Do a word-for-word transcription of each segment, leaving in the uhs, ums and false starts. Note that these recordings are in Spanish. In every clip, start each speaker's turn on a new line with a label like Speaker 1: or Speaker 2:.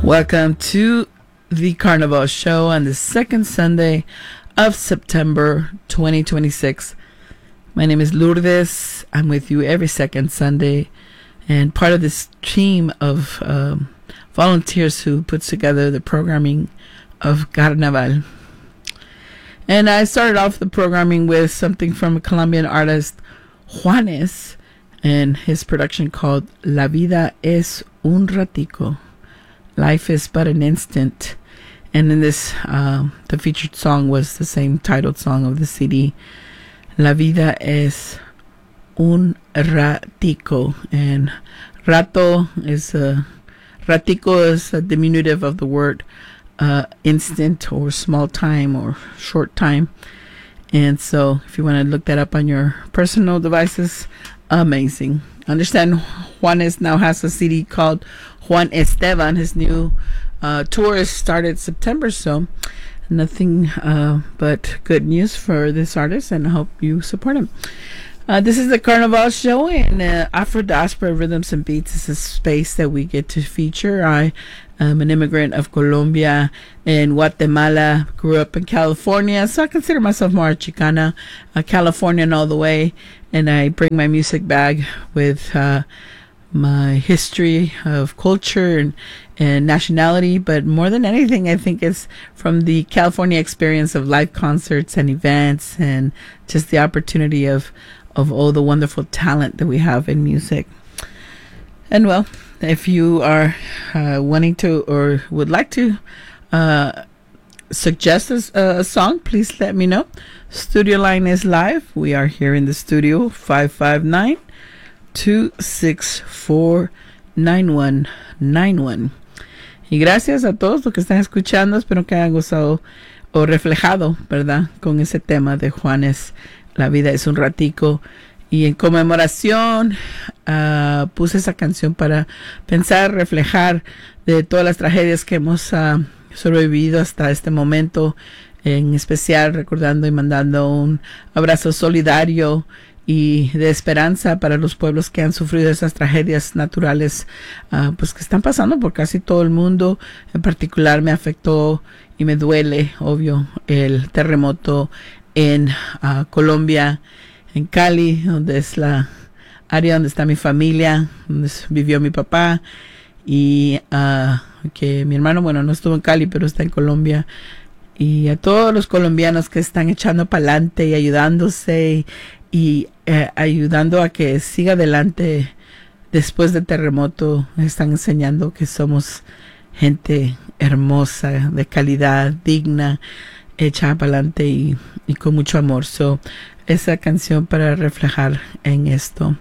Speaker 1: Welcome to the Carnival Show on the second Sunday of September twenty twenty-six. My name is Lourdes. I'm with you every second Sunday and part of this team of um, volunteers who puts together the programming of Carnaval. And I started off the programming with something from a Colombian artist, Juanes, and his production called La Vida es un Ratico. Life is but an instant. And in this, uh, the featured song was the same titled song of the C D, La Vida es un Ratico. And rato is a, ratico is a diminutive of the word uh, instant or small time or short time. And so if you want to look that up on your personal devices, amazing. Understand Juanes now has a C D called Juan Esteban. His new uh, tour started September, so nothing uh, but good news for this artist, and I hope you support him. Uh, this is the Carnival Show, and uh, Afro Diaspora Rhythms and Beats is a space that we get to feature. I am an immigrant of Colombia and Guatemala, grew up in California, so I consider myself more Chicana, uh, Californian all the way, and I bring my music bag with uh, my history of culture and, and nationality, but more than anything, I think it's from the California experience of live concerts and events and just the opportunity of of all the wonderful talent that we have in music. And well, if you are uh, wanting to or would like to uh, suggest a, a song, please let me know. Studio line is live. We are here in the studio, five five nine, two six four, nine one nine one. Y gracias a todos los que están escuchando. Espero que hayan gozado o reflejado, ¿verdad?, con ese tema de Juanes. La vida es un ratico. Y en conmemoración uh, puse esa canción para pensar, reflejar de todas las tragedias que hemos uh, sobrevivido hasta este momento, en especial recordando y mandando un abrazo solidario y de esperanza para los pueblos que han sufrido esas tragedias naturales uh, pues que están pasando por casi todo el mundo. En particular me afectó y me duele, obvio, el terremoto en uh, Colombia, en Cali, donde es la área donde está mi familia, donde vivió mi papá, y uh, que mi hermano, bueno, no estuvo en Cali, pero está en Colombia. Y a todos los colombianos que están echando para adelante y ayudándose y, y eh, ayudando a que siga adelante después del terremoto, están enseñando que somos gente hermosa, de calidad, digna, hecha para adelante y, y con mucho amor. So, esa canción para reflejar en esto.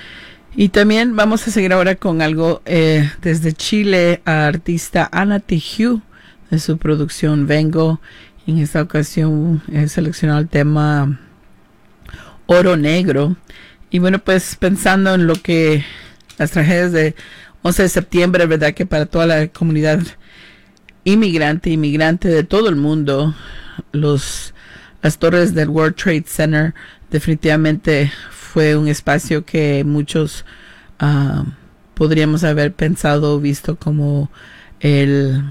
Speaker 1: Y también vamos a seguir ahora con algo eh, desde Chile, a artista Ana Tijoux, de su producción Vengo. En esta ocasión he seleccionado el tema Oro Negro. Y bueno, pues pensando en lo que las tragedias de once de septiembre, verdad que para toda la comunidad inmigrante, inmigrante de todo el mundo, los las torres del World Trade Center definitivamente fue un espacio que muchos uh, podríamos haber pensado o visto como el,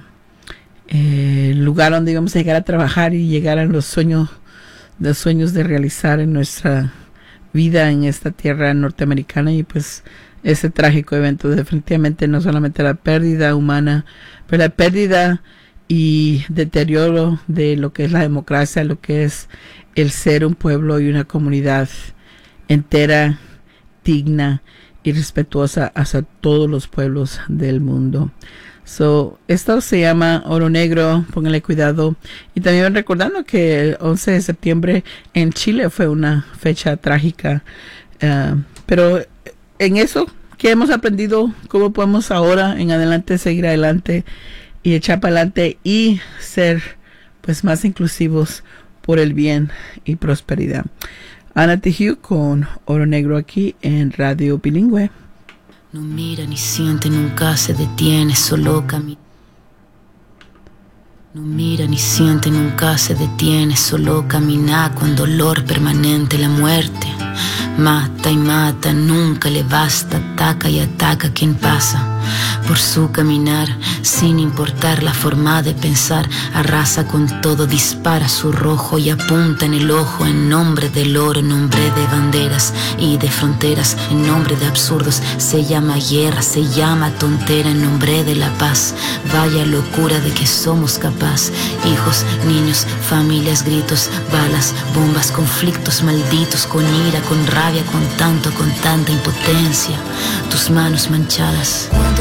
Speaker 1: el lugar donde íbamos a llegar a trabajar y llegar a los sueños, los sueños de realizar en nuestra vida en esta tierra norteamericana. Y pues ese trágico evento definitivamente no solamente la pérdida humana, pero la pérdida y deterioro de lo que es la democracia, lo que es el ser un pueblo y una comunidad entera, digna y respetuosa hacia todos los pueblos del mundo. So, esto se llama Oro Negro, pónganle cuidado. Y también recordando que el once de septiembre en Chile fue una fecha trágica. Uh, pero en eso, ¿qué hemos aprendido? ¿Cómo podemos ahora en adelante seguir adelante y echar para adelante y ser pues más inclusivos por el bien y prosperidad? Ana Tijoux con Oro Negro aquí en Radio Bilingüe.
Speaker 2: No mira ni siente, nunca se detiene, solo camina. No mira ni siente, nunca se detiene, solo camina con dolor permanente. La muerte mata y mata, nunca le basta, ataca y ataca a quien pasa. Por su caminar, sin importar la forma de pensar, arrasa con todo, dispara su rojo y apunta en el ojo en nombre del oro, en nombre de banderas y de fronteras, en nombre de absurdos. Se llama guerra, se llama tontera, en nombre de la paz. Vaya locura de que somos capaz. Hijos, niños, familias, gritos, balas, bombas, conflictos malditos, con ira, con rabia, con tanto, con tanta impotencia. Tus manos manchadas.